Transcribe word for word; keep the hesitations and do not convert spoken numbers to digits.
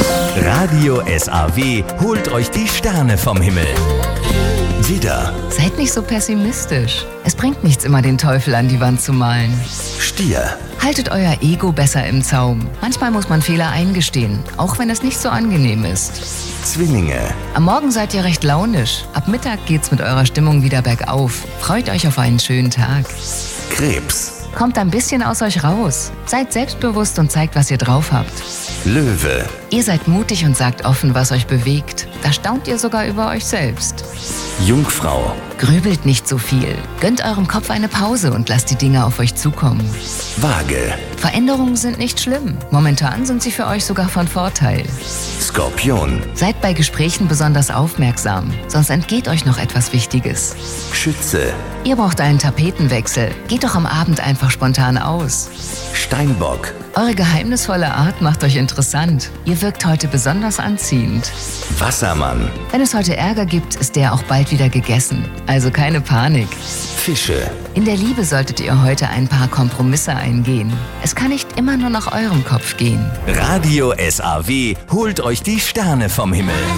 Radio S A W holt euch die Sterne vom Himmel. Widder, Seid nicht so pessimistisch. Es bringt nichts, immer den Teufel an die Wand zu malen. Stier, Haltet euer Ego besser im Zaum. Manchmal muss man Fehler eingestehen, auch wenn es nicht so angenehm ist. Zwillinge, Am Morgen seid ihr recht launisch. Ab Mittag geht's mit eurer Stimmung wieder bergauf. Freut euch auf einen schönen Tag. Krebs, Kommt ein bisschen aus euch raus. Seid selbstbewusst und zeigt, was ihr drauf habt. Löwe, Ihr seid mutig und sagt offen, was euch bewegt. Da staunt ihr sogar über euch selbst. Jungfrau, Grübelt nicht so viel. Gönnt eurem Kopf eine Pause und lasst die Dinge auf euch zukommen. Waage, Veränderungen sind nicht schlimm. Momentan sind sie für euch sogar von Vorteil. Skorpion, Seid bei Gesprächen besonders aufmerksam, sonst entgeht euch noch etwas Wichtiges. Schütze, Ihr braucht einen Tapetenwechsel. Geht doch am Abend einfach spontan aus. Steinbock, Eure geheimnisvolle Art macht euch interessant. Ihr wirkt heute besonders anziehend. Wassermann, Wenn es heute Ärger gibt, ist der auch bald wieder gegessen. Also keine Panik. Fische, In der Liebe solltet ihr heute ein paar Kompromisse eingehen. Es kann nicht immer nur nach eurem Kopf gehen. Radio S A W holt euch die Sterne vom Himmel.